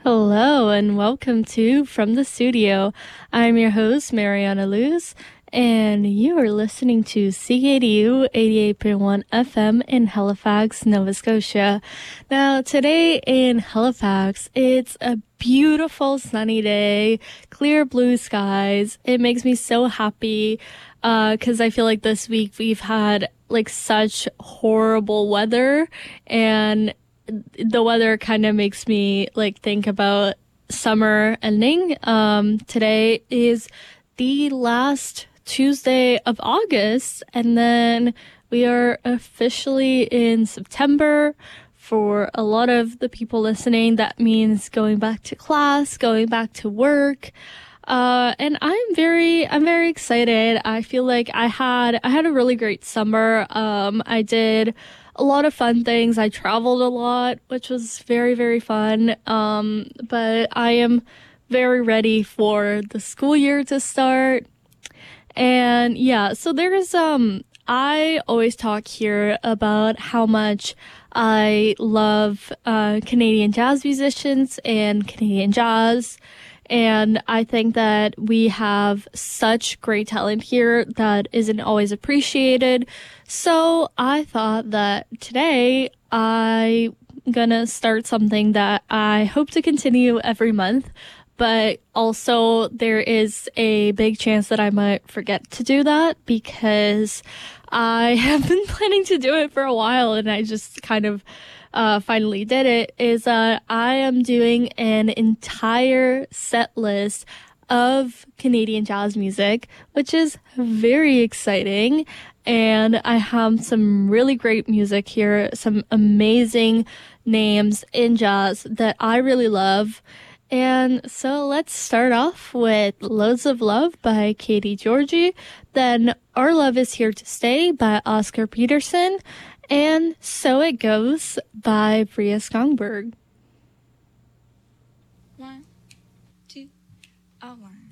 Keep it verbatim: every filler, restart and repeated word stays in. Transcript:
Hello and welcome to From the Studio. I'm your host, Mariana Luz, and you are listening to C K D U eighty-eight point one F M in Halifax, Nova Scotia. Now, today in Halifax, it's a beautiful sunny day, clear blue skies. It makes me so happy because uh, I feel like this week we've had like such horrible weather, and the weather kind of makes me like think about summer ending. Um, today is the last Tuesday of August, and then we are officially in September. For a lot of the people listening, that means going back to class, going back to work. Uh, and I'm very, I'm very excited. I feel like I had, I had a really great summer. Um, I did a lot of fun things. I traveled a lot, which was very, very fun. Um, but I am very ready for the school year to start. And yeah, so there's, um, I always talk here about how much I love, uh, Canadian jazz musicians and Canadian jazz. And I think that we have such great talent here that isn't always appreciated. So I thought that today I'm gonna start something that I hope to continue every month. But also there is a big chance that I might forget to do that because I have been planning to do it for a while and I just kind of uh, finally did it, is that I am doing an entire set list of Canadian jazz music, which is very exciting. And I have some really great music here, some amazing names in jazz that I really love. And so let's start off with Loads of Love by Katie Georgie, then Our Love Is Here to Stay by Oscar Peterson, and So It Goes by Bria Skongberg. One, two, a one.